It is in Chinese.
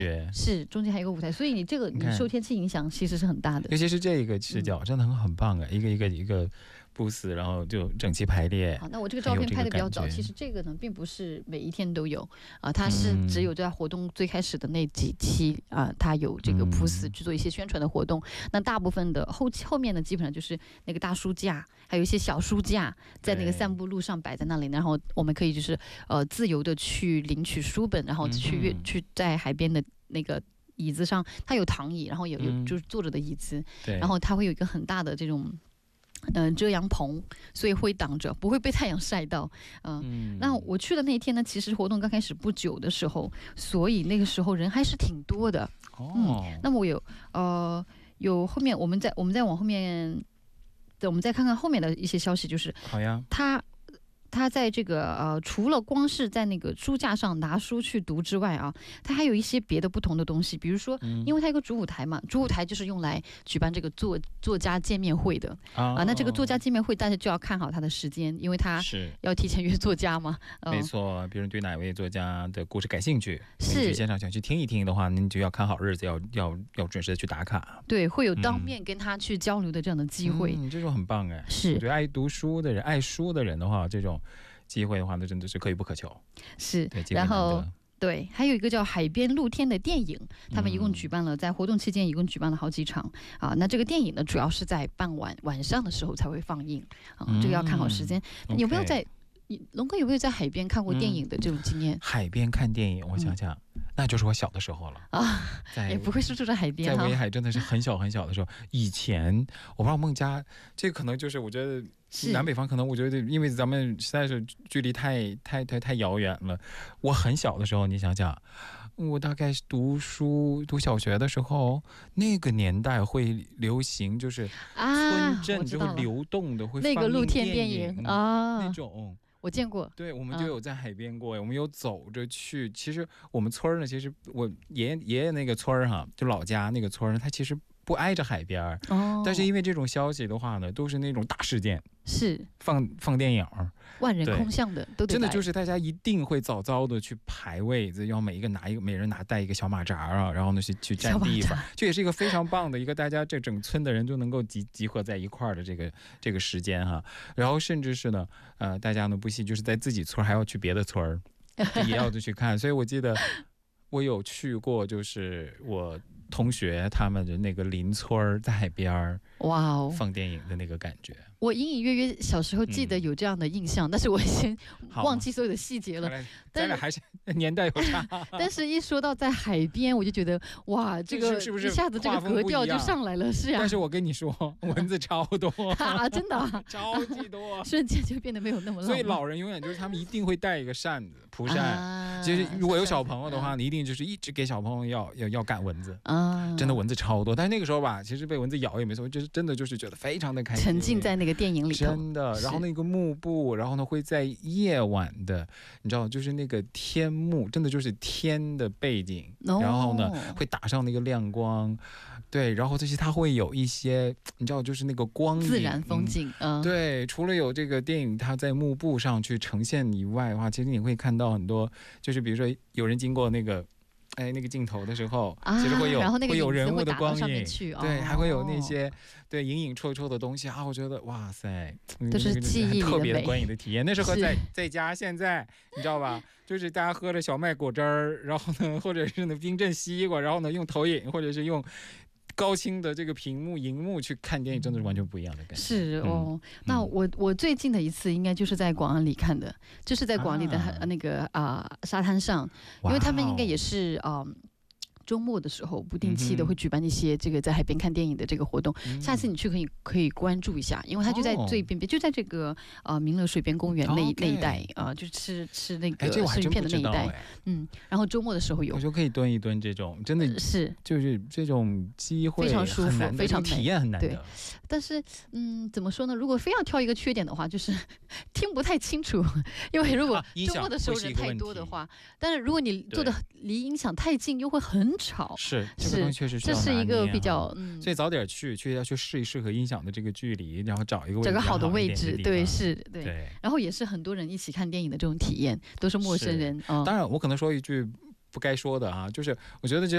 是中间还有一个舞台，所以你这个你受天气影响其实是很大的。 尤其是这个视角真的很棒啊，一个布斯，然后就整齐排列。 好，那我这个照片拍的比较早，其实这个呢并不是每一天都有它是只有在活动最开始的那几期它有这个布斯去做一些宣传的活动。那大部分的后面呢，基本上就是那个大书架，还有一些小书架在那个散步路上摆在那里，然后我们可以就是自由的去领取书本，然后去在海边的那个椅子上，它有躺椅，然后有就是坐着的椅子，然后它会有一个很大的这种遮阳棚，所以会挡着，不会被太阳晒到。那我去的那一天呢，其实活动刚开始不久的时候，所以那个时候人还是挺多的。那么我有后面我们再往后面，我们再看看后面的一些消息，就是好呀， 他在这个除了光是在那个书架上拿书去读之外他还有一些别的不同的东西，比如说，因为他有个主舞台嘛，主舞台就是用来举办这个作家见面会的那这个作家见面会大家就要看好他的时间，因为他要提前约作家嘛。 没错，比如对哪位作家的故事感兴趣，去现场想去听一听的话，您就要看好日子，要准时的去打卡。 对，会有当面跟他去交流的这样的机会。 这种很棒哎。 是， 我觉得爱读书的人、爱书的人的话，这种机会的话，那真的是可遇不可求。 是，然后对，还有一个叫海边露天的电影，他们一共举办了，在活动期间一共举办了好几场那这个电影呢，主要是在傍晚上的时候才会放映这个要看好时间。有没有龙哥有没有在海边看过电影的这种经验？ 海边看电影，我想想，那就是我小的时候了也不会是住在海边在威海真的是很小很小的时候。以前我不知道孟佳，这可能就是我觉得南北方可能我觉得因为咱们实在是距离太遥远了。我很小的时候，你想想，我大概读小学的时候，那个年代会流行就是村镇就会流动的会放映那个露天电影那种。 我见过， 对，我们就有在海边过，我们有走着去。其实我们村呢，其实我爷爷那个村就老家那个村，它其实不挨着海边但是因为这种消息的话呢，都是那种大事件， 是放电影， 万人空巷的，都得真的就是大家一定会早早的去排位子，要每人带一个小马扎然后呢去占地方，这也是一个非常棒的一个大家这整村的人就能够集合在一块儿的这个时间然后甚至是呢大家呢不惜就是在自己村还要去别的村也要去看。所以我记得我有去过，就是我同学他们的那个邻村在海边放电影的那个感觉。 我隐隐约约小时候记得有这样的印象，但是我已经忘记所有的细节了。 咱俩还是年代有差但是一说到在海边，我就觉得哇，这个是不是一下子这个格调就上来了？是啊。 但是我跟你说，蚊子超多真的超级多， 瞬间就变得没有那么浪漫。 所以老人永远就是他们一定会带一个扇子蒲扇其实如果有小朋友的话，你一定就是一直给小朋友要赶蚊子真的蚊子超多。但是那个时候吧，其实被蚊子咬也没错，就是真的就是觉得非常的开心， 沉浸在那个电影里头， 真的。然后那个幕布，然后呢会在夜晚的，你知道，就是那个天幕，真的就是天的背景，然后呢会打上那个亮光，对，然后这些它会有一些，你知道，就是那个光影自然风景对，除了有这个电影它在幕布上去呈现以外的话，其实你会看到很多，就是比如说有人经过那个镜头的时候，其实会有人物的光影，对，还会有那些对隐隐绰绰的东西我觉得哇塞， 都是记忆里的美， 特别的观影的体验。那时候在家，现在你知道吧，就是大家喝着小麦果汁儿，然后呢，或者是呢冰镇西瓜，然后呢用投影或者是用高清的这个荧幕去看电影，真的是完全不一样的感觉。 是那我最近的一次应该就是在广安里看的，就是在广安里的那个沙滩上，因为他们应该也是周末的时候不定期的会举办一些这个在海边看电影的这个活动，下次你去可以关注一下，因为它就在最边边，就在这个民乐水边公园那一带就吃那个生鱼片的那一带然后周末的时候有， 我就可以蹲一蹲，这种真的是就是这种机会非常舒服，非常体验很难得。 但是怎么说呢，如果非要挑一个缺点的话，就是听不太清楚，因为如果周末的时候人太多的话，但是如果你坐的离音响太近又会很吵， 是这个东西确实这是一个比较所以早点要去试一试和音响的这个距离，然后找一个好的位置，对，是对。 然后也是很多人一起看电影的这种体验，都是陌生人当然我可能说一句不该说的就是我觉得这